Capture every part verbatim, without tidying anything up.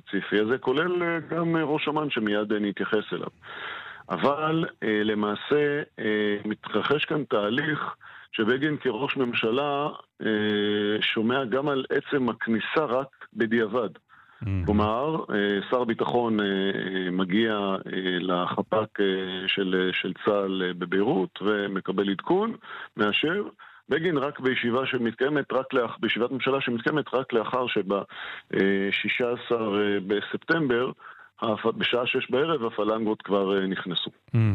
הספציפי הזה, כולל גם ראש אמ"ן שמיד נתייחס אליו. אבל למעשה מתרחש כאן תהליך שבגין כראש ממשלה שומע גם על עצם הכניסה רק בדיעבד. כלומר, שר ביטחון מגיע לחפ"ק של, של צה"ל בביירות ומקבל עדכון, מאשר, בגין רק בישיבה שמתקיימת, רק לאח, בישיבת ממשלה שמתקיימת רק לאחר שב-שישה עשר בספטמבר, בשעה שש בערב הפלנגות כבר נכנסו.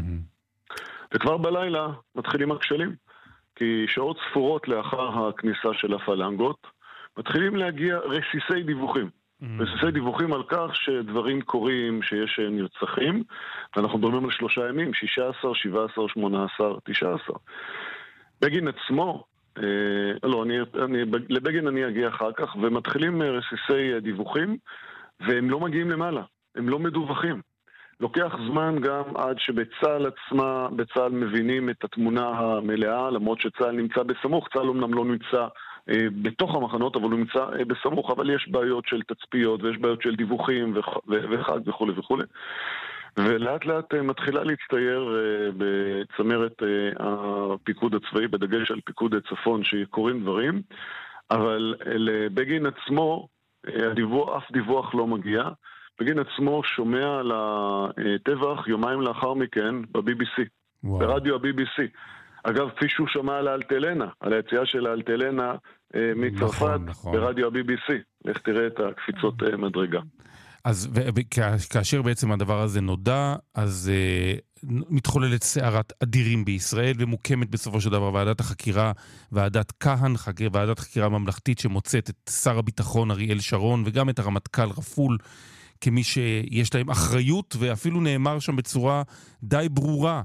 וכבר בלילה מתחילים הכשלים, כי שעות ספורות לאחר הכניסה של הפלנגות, מתחילים להגיע רסיסי דיווחים. רסיסי דיווחים על כך שדברים קורים, שיש נרצחים, ואנחנו מדברים על שלושה ימים, שישה עשר, שבעה עשר, שמונה עשר, תשע עשר. בגין עצמו, אה, לא, אני, אני, לבגין אני אגיע אחר כך, ומתחילים רסיסי דיווחים, והם לא מגיעים למעלה, הם לא מדווחים. לוקח זמן גם עד שבצה"ל עצמה, בצה"ל מבינים את התמונה המלאה, למרות שצה"ל נמצא בסמוך, צה"ל אומנם לא נמצא אה, בתוך המחנות, אבל הוא נמצא אה, בסמוך, אבל יש בעיות של תצפיות, ויש בעיות של דיווחים וח, וחג וכו' וכו'. ולאט לאט אה, מתחילה להצטייר אה, בצמרת אה, הפיקוד הצבאי, בדגש על פיקוד הצפון, שקורים דברים, אבל אה, לבגין עצמו, אה, הדיווח, אף דיווח לא מגיע, בגין עצמו שומע על הטבח יומיים לאחר מכן ב-בי בי סי, וואו. ברדיו ה-בי בי סי. אגב, כפי שהוא שמע על האלטלנה, על היציאה של האלטלנה אה, מצרפת, נכון, נכון. ברדיו ה-בי בי סי. לך תראה את הקפיצות אה, מדרגה. אז כאשר בעצם הדבר הזה נודע, אז אה, מתחוללת סערת אדירים בישראל, ומוקמת בסופו של דבר ועדת החקירה, ועדת כהן, ועדת חקירה ממלכתית שמוצאת את שר הביטחון אריאל שרון, וגם את הרמטכ"ל רפול, כמי שיש להם אחריות, ואפילו נאמר שם בצורה די ברורה,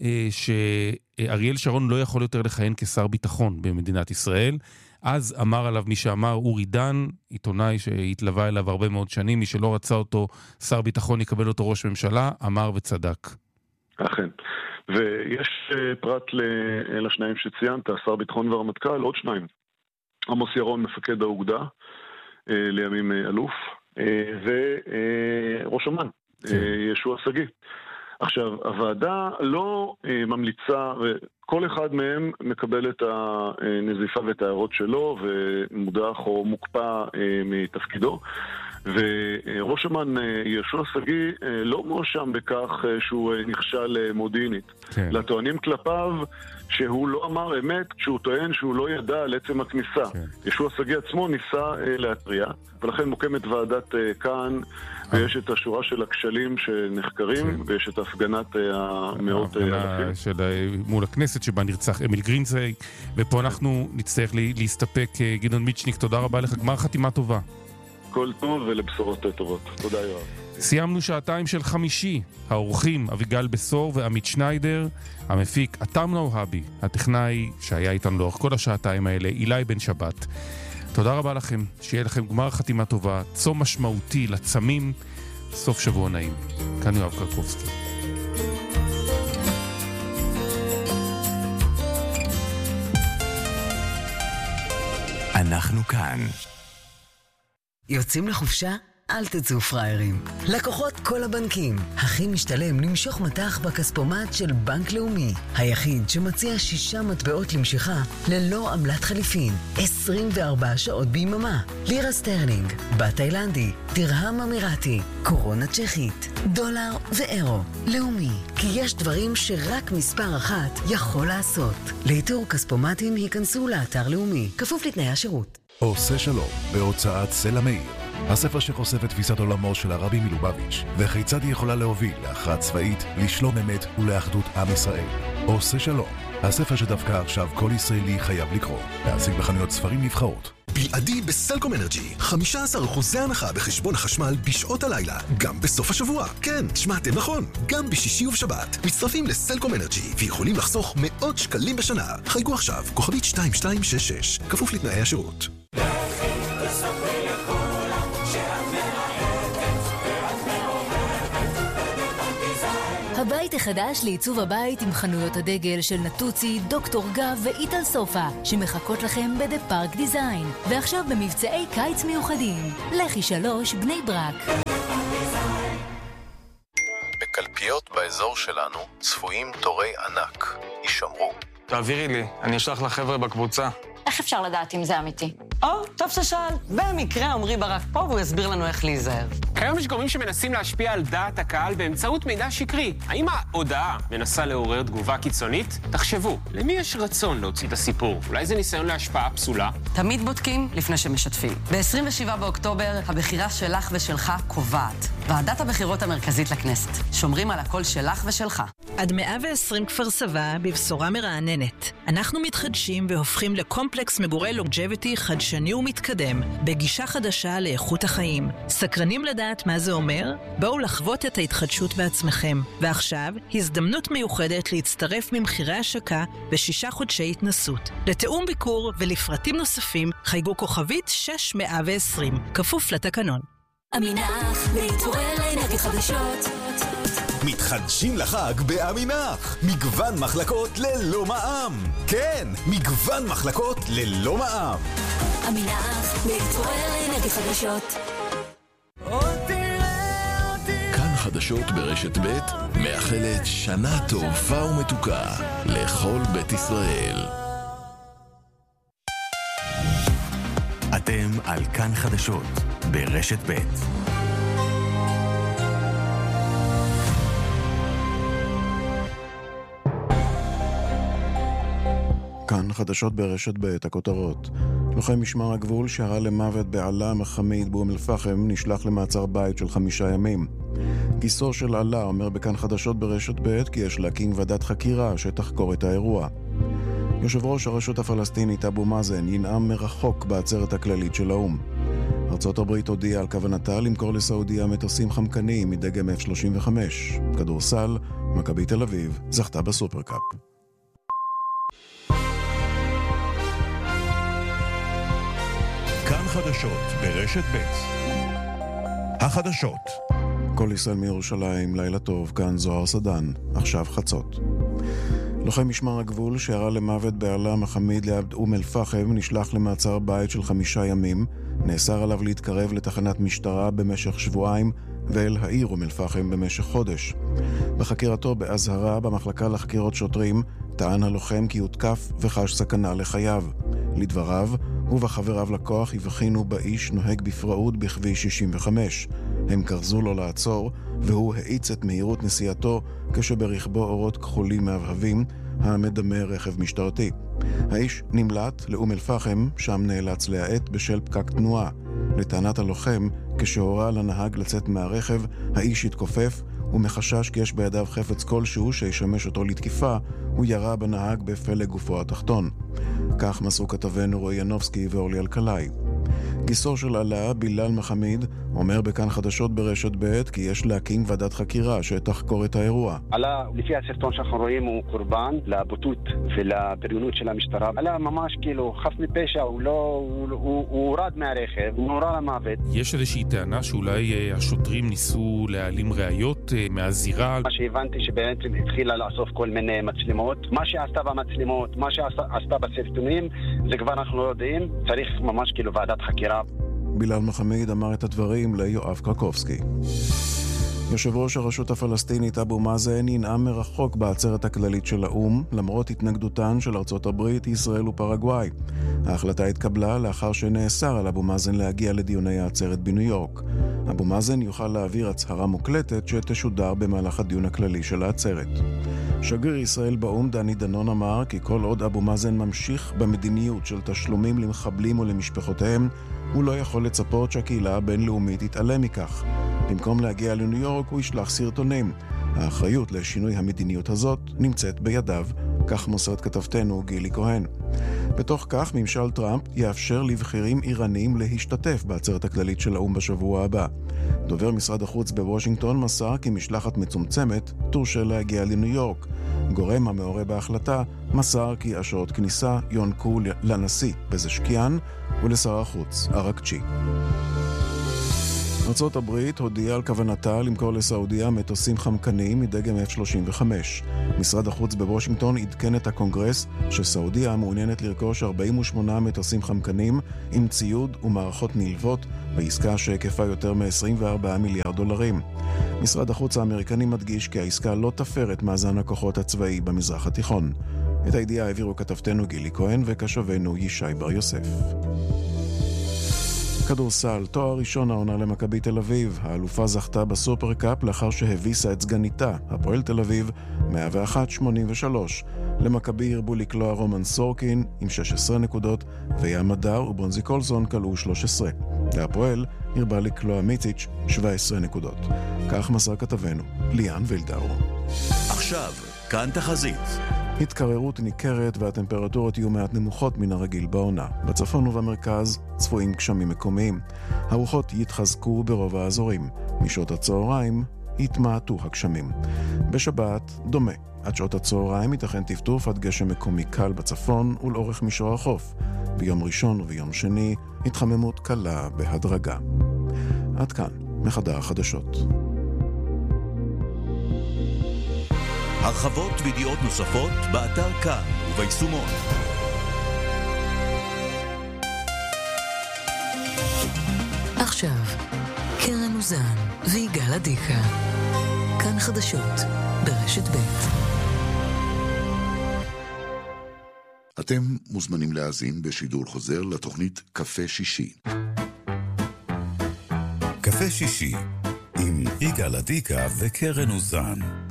שאריאל שרון לא יכול יותר לכהן כשר ביטחון במדינת ישראל. אז אמר עליו מי שאמר, אורי דן, עיתונאי שהתלווה אליו הרבה מאוד שנים, מי שלא רצה אותו שר ביטחון יקבל אותו ראש ממשלה, אמר וצדק. אכן. ויש פרט לשניים שציינת, שר ביטחון והרמטכ"ל, עוד שניים. עמוס ירון, מפקד האוגדה, לימים אלוף, וראש אמ"ן, ישוע שגיא. עכשיו, הוועדה לא ממליצה, וכל אחד מהם מקבל את הנזיפה ואת ההערות שלו, ומודח או מוקפא מתפקידו. וראש אמ"ן ישוע שגיא לא מואשם בכך שהוא נכשל מודיעינית. כן. לטוענים כלפיו שהוא לא אמר אמת כשהוא טוען שהוא לא ידע על עצם הכניסה. כן. ישוע שגיא עצמו ניסה להטריע, ולכן מוקמת ועדת כהן, ויש את השורה של הכשלים שנחקרים, כן. ויש את הפגנת המאות אלפים. של מול הכנסת שבה נרצח אמיל גרינצייג, ופה אנחנו נצטרך להסתפק. גדעון מיצ'ניק, תודה רבה לך, גמר חתימה טובה. כל טוב ולבשורות טובות. תודה יואב. סיימנו שעתיים של חמישי. האורחים אביגל בסור ועמית שניידר, המפיק אתם נוהבי, הטכנאי שהיה איתנו לאורך כל השעתיים האלה, אילי בן שבת. תודה רבה לכם, שיהיה לכם גמר חתימה טובה, צום משמעותי לצמים, סוף שבוע נעים. כאן יואב קרקובסקי. אנחנו כאן. יוצאים לחופשה? אל תצאו פריירים. לקוחות כל הבנקים. הכי משתלם למשוך מטח בכספומט של בנק לאומי. היחיד שמציע שישה מטבעות למשיכה ללא עמלת חליפין. עשרים וארבע שעות ביממה. לירה סטרלינג, בת תאילנדי, דרהם אמירתי, קורונה צ'כית, דולר ואירו. לאומי. כי יש דברים שרק מספר אחת יכול לעשות. לאיתור כספומטים היכנסו לאתר לאומי. כפוף לתנאי השירות. עושה שלום בהוצאת סלע מאיר. הספר שחושף את תפיסת עולמו של הרבי מלובביץ' וכיצד היא יכולה להוביל להכרעה צבאית, לשלום אמת ולאחדות עם ישראל. עושה שלום, הספר שדווקא עכשיו כל ישראלי חייב לקרוא. להשיג בחנויות ספרים נבחרות. בלעדי בסלקום אנרג'י, חמישה עשר אחוז הנחה בחשבון החשמל בשעות הלילה, גם בסוף השבוע. כן, שמעתם נכון, גם בשישי ובשבת. מצטרפים לסלקום אנרג'י ויכולים לחסוך מאות שקלים בשנה. חייגו עכשיו, כוכבית שתיים שתיים שש שש, כפוף לתנאי השירות. הבית החדש לעיצוב הבית עם חנויות הדגל של נטוצי, דוקטור גב ואיטל סופה שמחכות לכם בדה פארק דיזיין, ועכשיו במבצעי קיץ מיוחדים. לכי שלוש בני ברק. בפגיות באזור שלנו צפויים תורי ענק. יישמרו. תעבירי לי, אני אשלח לחבר'ה בקבוצה. איך אפשר לדעת אם זה אמיתי? או, טוב ששאל. במקרה עמרי ברק פה והוא יסביר לנו איך להיזהר. כיום יש גורמים שמנסים להשפיע על דעת הקהל באמצעות מידע שקרי. האם ההודעה מנסה לעורר תגובה קיצונית? תחשבו, למי יש רצון להוציא את הסיפור? אולי זה ניסיון להשפעה פסולה? תמיד בודקים לפני שמשתפים. ב-עשרים ושבעה באוקטובר הבחירה שלך ושלך קובעת. ועדת הבחירות המרכזית לכנסת. שומרים על הקול שלך ושלך. עד מאה ועשרים כפר סבא בבשורה מרעננת. אנחנו מתחדשים והופכים לקומפלקס מגורי לונג'ביטי חדשני ומתקדם, בגישה חדשה לאיכות החיים. סקרנים לדעת מה זה אומר? בואו לחוות את ההתחדשות בעצמכם. ועכשיו, הזדמנות מיוחדת להצטרף ממחירי השקה ושישה חודשי התנסות. לתאום ביקור ולפרטים נוספים, חייגו כוכבית שש מאה ועשרים, כפוף לתקנון. אמינח, להתעורר לאנרגיות חדשות. מתחדשים לחג באמינח. מגוון מחלקות ללא מע"מ. כן, מגוון מחלקות ללא מע"מ. אמינח, להתעורר לאנרגיות חדשות. כאן חדשות ברשת ב' מאחלת שנה טובה ומתוקה לכל בית ישראל. אתם על כאן חדשות ברשת ב'. כאן חדשות ברשת ב', הכותרות. לוחם משמר הגבול שירה למוות בעלם חמיד באום אל-פחם נשלח למעצר בית של חמישה ימים. גיסו של עלה אומר בכאן חדשות ברשת ב' כי יש להקים ועדת חקירה שתחקור את האירוע. יושב ראש הרשות הפלסטינית אבו מאזן ינאם מרחוק בעצרת הכללית של האו"ם. ארצות הברית הודיעה על כוונתה למכור לסעודיה מטוסים חמקניים מדגם אף שלושים וחמש. כדורסל, מכבי תל אביב זכתה בסופרקאפ. כאן חדשות ברשת ב'. החדשות. כל ישראל מירושלים, לילה טוב, כאן זוהר סדן, עכשיו חצות. לוחם משמר הגבול שירה למוות בעלם חמיד ליד אום אל-פחם נשלח למעצר בית של חמישה ימים. נאסר עליו להתקרב לתחנת משטרה במשך שבועיים ואל העיר אום אל-פחם במשך חודש. בחקירתו באזהרה במחלקה לחקירות שוטרים טען הלוחם כי הותקף וחש סכנה לחייו. לדבריו, הוא וחבריו לכוח הבחינו באיש נוהג בפראות בכביש שישים וחמש. הם קרזו לו לעצור, והוא האיץ את מהירות נסיעתו כשברכבו אורות כחולים מהבהבים, המדמה רכב משטרתי. האיש נמלט לאום אל-פחם, שם נאלץ להאט בשל פקק תנועה. לטענת הלוחם, כשהורה לנהג לצאת מהרכב, האיש התכופף, ומחשש כי יש בידיו חפץ כלשהו שישמש אותו לתקיפה, הוא ירה בנהג בפלג גופו התחתון. כך מסרו כתבנו רועי ינובסקי ואורלי אלקלעי. גיסו של עלה, בילאל מחמיד, אומר בכאן חדשות ברשת ב' כי יש להקים ועדת חקירה שתחקור את האירוע. עלה, לפי הסרטון שאנחנו רואים, הוא קורבן לבוטות ולבריונות של המשטרה. עלה ממש כאילו חף מפשע, הוא לא, הוא, הוא, הוא הורד מהרכב, הוא נורה למוות. יש איזושהי טענה שאולי השוטרים ניסו להעלים ראיות מהזירה? מה שהבנתי שבעצם התחילה לאסוף כל מיני מצלמות. מה שעשתה במצלמות, מה שעשתה בסרטונים, זה כבר אנחנו לא יודעים. צריך ממש כאילו ועדת חקירה. בילאל מחמיד אמר את הדברים ליואב קרקובסקי. יושב ראש הרשות הפלסטינית אבו מאזן ינאם מרחוק בעצרת הכללית של האו"ם, למרות התנגדותן של ארצות הברית, ישראל ופרגוואי. ההחלטה התקבלה לאחר שנאסר על אבו מאזן להגיע לדיוני העצרת בניו יורק. אבו מאזן יוכל להעביר הצהרה מוקלטת שתשודר במהלך הדיון הכללי של העצרת. שגריר ישראל באו"ם דני דנון אמר כי כל עוד אבו מאזן ממשיך במדיניות של תשלומים למחבלים ולמשפחותיהם, הוא לא יכול לצפות שהקהילה הבינלאומית יתעלם מכך. במקום להגיע לניו יורק הוא ישלח סרטונים. האחריות לשינוי המדיניות הזאת נמצאת בידיו, כך מוסרת כתבתנו גילי כהן. בתוך כך ממשל טראמפ יאפשר לבחירים איראנים להשתתף בעצרת הכללית של האו"ם בשבוע הבא. דובר משרד החוץ בוושינגטון מסר כי משלחת מצומצמת תורשה להגיע לניו יורק. גורם המעורה בהחלטה מסר כי אשרות כניסה יוענקו לנשיא פזשקיאן ולשר החוץ ארקצ'י. ארצות הברית הודיעה על כוונתה למכור לסעודיה מטוסים חמקניים מדגם אף שלושים וחמש. משרד החוץ בוושינגטון עדכן את הקונגרס שסעודיה מעוניינת לרכוש ארבעים ושמונה מטוסים חמקניים עם ציוד ומערכות נלוות בעסקה שהיקפה יותר מ-עשרים וארבעה מיליארד דולרים. משרד החוץ האמריקני מדגיש כי העסקה לא תפר את מאזן הכוחות הצבאי במזרח התיכון. את הידיעה העבירו כתבתנו גילי כהן וכשבנו ישי בר יוסף. כדורסל, תואר ראשון העונה למכבי תל אביב. האלופה זכתה בסופרקאפ לאחר שהביסה את סגניתה, הפועל תל אביב, מאה ואחת שמונים ושלוש. למכבי הרבו לקלוע רומן סורקין עם שש עשרה נקודות, וים מדר וברונזי קולסון קלעו שלוש עשרה. להפועל הרבה לקלוע מיציץ' שבע עשרה נקודות. כך מסר כתבנו, ליאן וילדאו. עכשיו, כאן תחזית. התקררות ניכרת והטמפרטורות יהיו מעט נמוכות מן הרגיל בעונה. בצפון ובמרכז צפויים גשמים מקומיים. הרוחות יתחזקו ברוב האזורים. משעות הצהריים יתמעטו הגשמים. בשבת דומה. עד שעות הצהריים ייתכן טפטוף עד גשם מקומי קל בצפון ולאורך מישור החוף. ביום ראשון וביום שני התחממות קלה בהדרגה. עד כאן מחדר החדשות. הרחבות וידיעות נוספות באתר כאן וביישומון. עכשיו, קרן אוזן ויגאל עדיקה. כאן חדשות ברשת ב'. אתם מוזמנים להאזין בשידור חוזר לתוכנית קפה שישי. קפה שישי עם יגאל עדיקה וקרן אוזן.